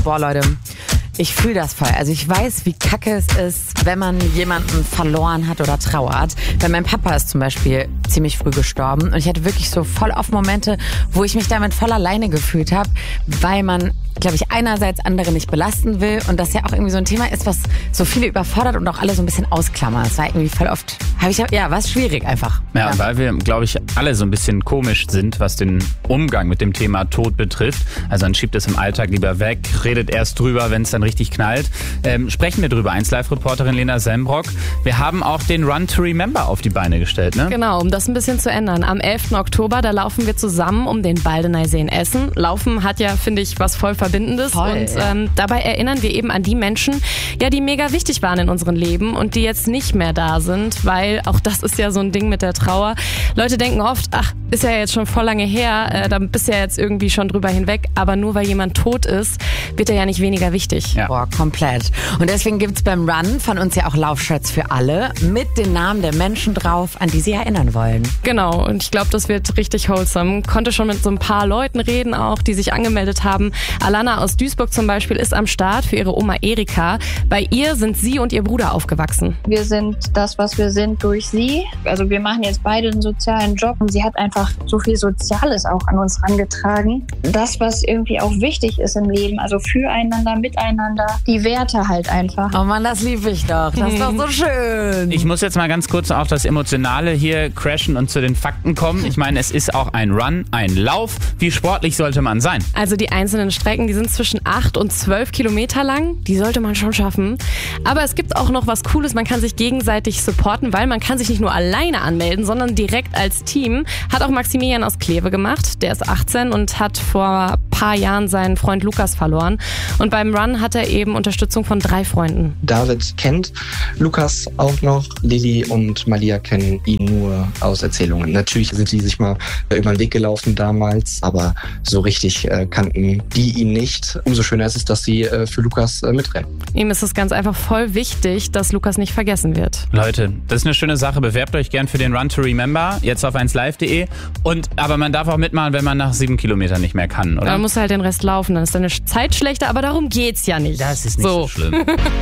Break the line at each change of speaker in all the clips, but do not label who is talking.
Boah, Leute, ich fühle das voll. Also ich weiß, wie kacke es ist, wenn man jemanden verloren hat oder trauert. Weil mein Papa ist zum Beispiel ziemlich früh gestorben und ich hatte wirklich so voll oft Momente, wo ich mich damit voll alleine gefühlt habe, weil man, glaube ich, einerseits andere nicht belasten will und das ja auch irgendwie so ein Thema ist, was so viele überfordert und auch alle so ein bisschen ausklammern. Das war irgendwie voll oft, war es schwierig einfach.
Ja, weil wir, glaube ich, alle so ein bisschen komisch sind, was den Umgang mit dem Thema Tod betrifft. Also man schiebt es im Alltag lieber weg, redet erst drüber, wenn es dann richtig knallt. Sprechen wir drüber. 1Live-Reporterin Lena Sembrock. Wir haben auch den Run to Remember auf die Beine gestellt, ne?
Genau, um das ein bisschen zu ändern. Am 11. Oktober, da laufen wir zusammen um den Baldeneysee in Essen. Laufen hat ja, finde ich, was voll Verbindendes.
Voll,
und dabei erinnern wir eben an die Menschen, ja, die mega wichtig waren in unserem Leben und die jetzt nicht mehr da sind, weil auch das ist ja so ein Ding mit der Trauer. Leute denken oft, ach, ist ja jetzt schon voll lange her, da bist du ja jetzt irgendwie schon drüber hinweg, aber nur weil jemand tot ist, wird er ja nicht weniger wichtig.
Ja.
Boah, komplett. Und deswegen gibt's beim Run von uns ja auch Laufshirts für alle mit den Namen der Menschen drauf, an die sie erinnern wollen.
Genau, und ich glaube, das wird richtig wholesome. Konnte schon mit so ein paar Leuten reden auch, die sich angemeldet haben. Alana aus Duisburg zum Beispiel ist am Start für ihre Oma Erika. Bei ihr sind sie und ihr Bruder aufgewachsen.
Wir sind das, was wir sind, durch sie. Also wir machen jetzt beide einen sozialen Job und sie hat einfach so viel Soziales auch an uns herangetragen. Das, was irgendwie auch wichtig ist im Leben, also füreinander, miteinander, die Werte halt einfach.
Oh Mann, das liebe ich doch. Das ist doch so schön.
Ich muss jetzt mal ganz kurz auf das Emotionale hier crashen und zu den Fakten kommen. Ich meine, es ist auch ein Run, ein Lauf. Wie sportlich sollte man sein?
Also die einzelnen Strecken, die sind zwischen 8 und 12 Kilometer lang. Die sollte man schon schaffen. Aber es gibt auch noch was Cooles. Man kann sich gegenseitig supporten, weil man kann sich nicht nur alleine anmelden, sondern direkt als Team. Hat auch Maximilian aus Kleve gemacht. Der ist 18 und hat vor ein paar Jahren seinen Freund Lukas verloren. Und beim Run hat er eben Unterstützung von 3 Freunden.
David kennt Lukas auch noch. Lilly und Malia kennen ihn nur aus Erzählungen. Natürlich sind die sich mal über den Weg gelaufen damals, aber so richtig kannten die ihn nicht. Umso schöner ist es, dass sie für Lukas mitrennen.
Ihm ist es ganz einfach voll wichtig, dass Lukas nicht vergessen wird.
Leute, das ist eine schöne Sache. Bewerbt euch gern für den Run to Remember, jetzt auf 1live.de. Aber man darf auch mitmachen, wenn man nach 7 Kilometern nicht mehr kann, oder?
Dann musst du halt den Rest laufen, dann ist deine Zeit schlechter, aber darum geht's ja nicht.
Das ist nicht so schlimm.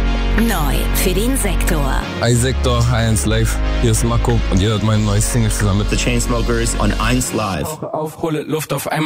Neu für den Sektor.
Hi Sektor, hi 1Live. Hier ist Marco und ihr hört meine neue Single zusammen mit
The Chainsmokers on 1Live.
Aufhole Luft auf einmal.